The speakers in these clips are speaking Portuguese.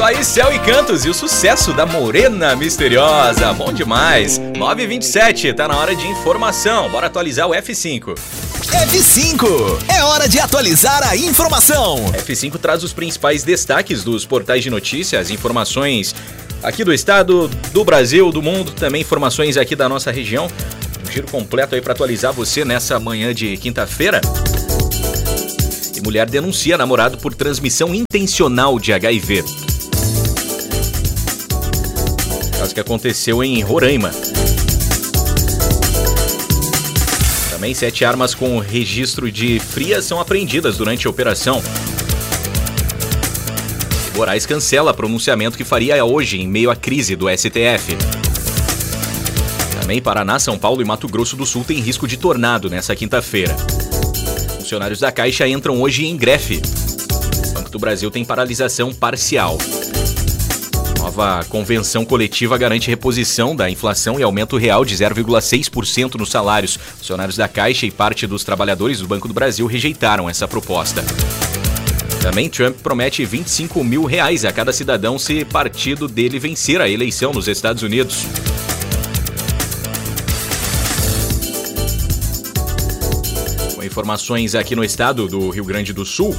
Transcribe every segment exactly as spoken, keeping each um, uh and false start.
isso aí, Céu e Cantos e o sucesso da Morena Misteriosa. Bom demais. nove e vinte e sete, tá na hora de informação. Bora atualizar o F cinco. F cinco, é hora de atualizar a informação. F cinco traz os principais destaques dos portais de notícias, informações aqui do estado, do Brasil, do mundo, também informações aqui da nossa região. Um giro completo aí para atualizar você nessa manhã de quinta-feira. E mulher denuncia namorado por transmissão intencional de H I V. Caso que aconteceu em Roraima. Também sete armas com registro de frias são apreendidas durante a operação. Moraes cancela pronunciamento que faria hoje em meio à crise do S T F. Também Paraná, São Paulo e Mato Grosso do Sul têm risco de tornado nessa quinta-feira. Funcionários da Caixa entram hoje em greve. O Banco do Brasil tem paralisação parcial. Nova convenção coletiva garante reposição da inflação e aumento real de zero vírgula seis por cento nos salários. Funcionários da Caixa e parte dos trabalhadores do Banco do Brasil rejeitaram essa proposta. Também Trump promete vinte e cinco mil reais a cada cidadão se partido dele vencer a eleição nos Estados Unidos. Com informações aqui no estado do Rio Grande do Sul.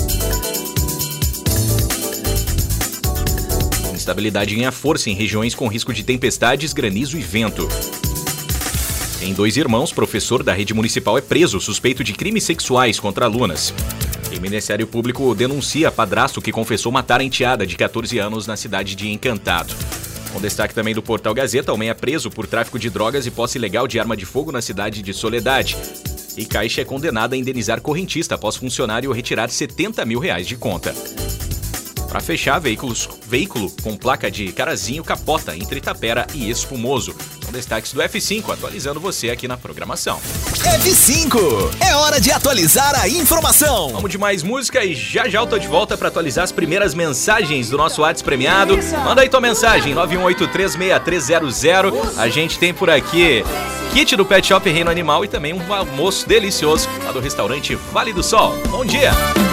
Instabilidade ganha força em regiões com risco de tempestades, granizo e vento. Tem dois irmãos, professor da rede municipal é preso, suspeito de crimes sexuais contra alunas. O Ministério Público denuncia padrasto que confessou matar a enteada de catorze anos na cidade de Encantado. Com destaque também do portal Gazeta, homem é preso por tráfico de drogas e posse ilegal de arma de fogo na cidade de Soledade. E Caixa é condenada a indenizar correntista após funcionário retirar setenta mil reais de conta. Para fechar, veículos, veículo com placa de Carazinho capota entre Itapera e Espumoso. São destaques do F cinco, atualizando você aqui na programação. F cinco, é hora de atualizar a informação. Vamos de mais música e já já eu tô de volta para atualizar as primeiras mensagens do nosso WhatsApp premiado. Manda aí tua mensagem, nove um oito três seis três zero zero. A gente tem por aqui kit do Pet Shop Reino Animal e também um almoço delicioso lá do restaurante Vale do Sol. Bom dia!